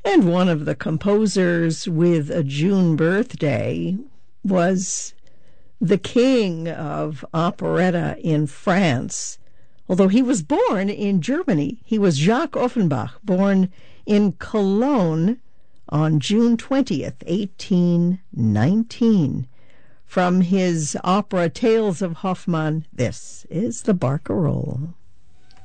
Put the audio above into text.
And one of the composers with a June birthday was the king of operetta in France. Although he was born in Germany, he was Jacques Offenbach, born in Cologne on June 20th, 1819. From his opera Tales of Hoffmann, this is the Barcarolle.